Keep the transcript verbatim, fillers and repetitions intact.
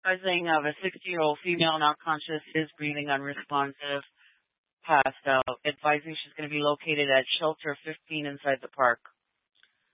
Buzzing of a sixty-year-old female not conscious, is breathing unresponsive, passed out. Advising she's going to be located at shelter fifteen inside the park.